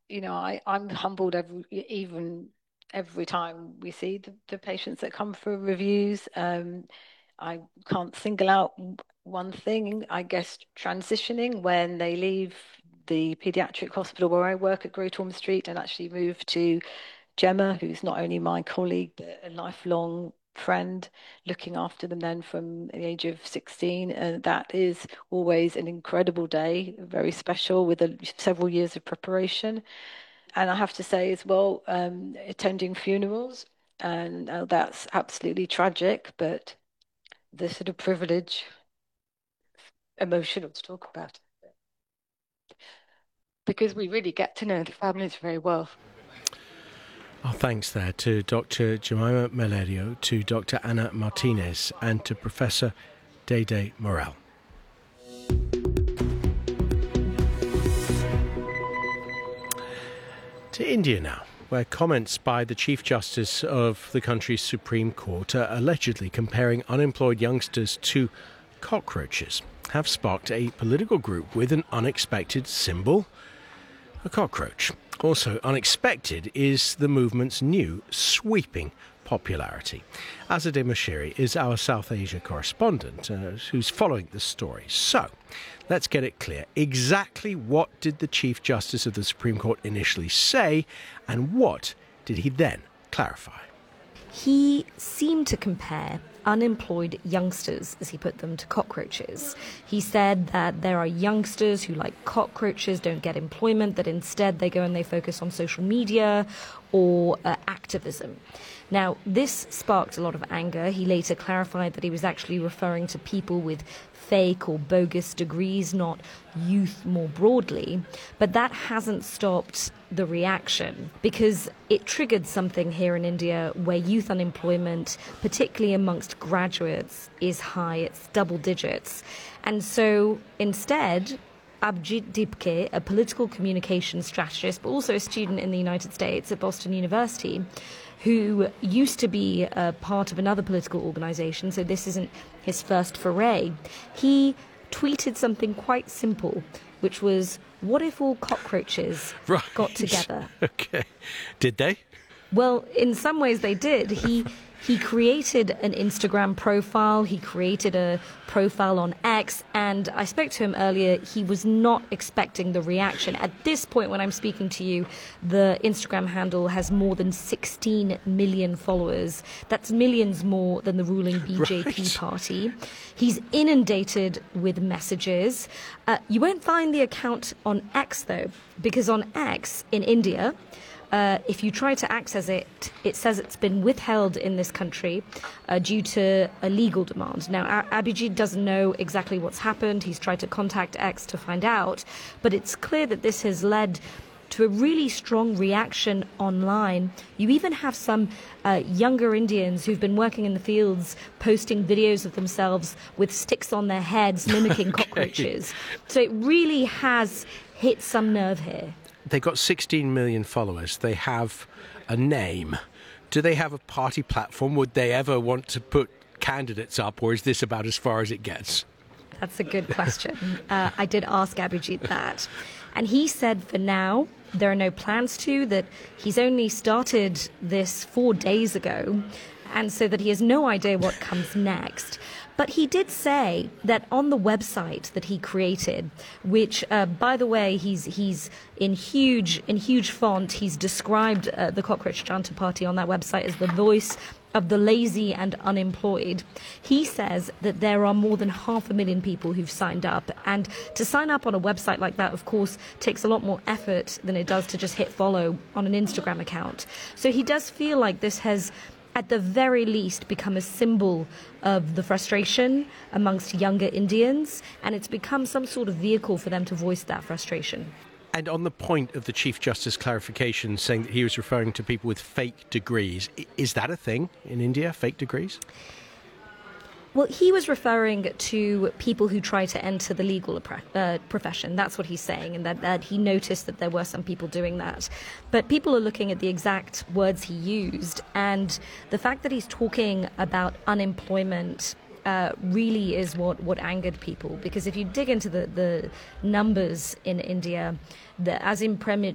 I'm humbled even every time we see the patients that come for reviews. I can't single out one thing. I guess transitioning when they leave the pediatric hospital where I work at Great Ormond Street and actually move to Gemma, who's not only my colleague but a lifelong friend, looking after them then from the age of 16. And that is always an incredible day, very special with several years of preparation. And I have to say as well, attending funerals, and that's absolutely tragic, but the sort of privilege, emotional to talk about because we really get to know the families very well. Our thanks there to Dr. Jemima Mellerio, to Dr. Ana Martinez, and to Professor Dede Morel. To India now, where comments by the Chief Justice of the country's Supreme Court are allegedly comparing unemployed youngsters to cockroaches have sparked a political group with an unexpected symbol, a cockroach. Also unexpected is the movement's new sweeping popularity. Azadeh Moshiri is our South Asia correspondent who's following the story. So, let's get it clear. Exactly what did the Chief Justice of the Supreme Court initially say, and what did he then clarify? He seemed to compare unemployed youngsters, as he put them, to cockroaches. He said that there are youngsters who, like cockroaches, don't get employment, that instead they go and they focus on social media or activism. Now, this sparked a lot of anger. He later clarified that he was actually referring to people with fake or bogus degrees, not youth more broadly. But that hasn't stopped the reaction, because it triggered something here in India where youth unemployment, particularly amongst graduates, is high. It's double digits. And so instead, Abhijit Dipke, a political communications strategist, but also a student in the United States at Boston University, who used to be a part of another political organization, so this isn't his first foray, he tweeted something quite simple, which was, what if all cockroaches got together? Okay. Did they? Well, in some ways they did. He created an Instagram profile, he created a profile on X, and I spoke to him earlier. He was not expecting the reaction. At this point, when I'm speaking to you, the Instagram handle has more than 16 million followers. That's millions more than the ruling BJP party. He's inundated with messages. You won't find the account on X, though, because on X in India, if you try to access it, it says it's been withheld in this country due to a legal demand. Now, Abhijit doesn't know exactly what's happened. He's tried to contact X to find out. But it's clear that this has led to a really strong reaction online. You even have some younger Indians who've been working in the fields posting videos of themselves with sticks on their heads mimicking cockroaches. So it really has hit some nerve here. They've got 16 million followers. They have a name. Do they have a party platform? Would they ever want to put candidates up, or is this about as far as it gets? That's a good question. I did ask Abhijit that. And he said for now, there are no plans to, that he's only started this 4 days ago, and so that he has no idea what comes next. But he did say that on the website that he created, which, by the way, he's in huge font, he's described the Cockroach Janta Party on that website as the voice of the lazy and unemployed. He says that there are more than 500,000 people who've signed up. And to sign up on a website like that, of course, takes a lot more effort than it does to just hit follow on an Instagram account. So he does feel like this has, at the very least, become a symbol of the frustration amongst younger Indians, and it's become some sort of vehicle for them to voice that frustration. And on the point of the Chief Justice clarification saying that he was referring to people with fake degrees, is that a thing in India, fake degrees? Well, he was referring to people who try to enter the legal profession. That's what he's saying, and that he noticed that there were some people doing that. But people are looking at the exact words he used, and the fact that he's talking about unemployment really is what angered people. Because if you dig into the numbers in India, as in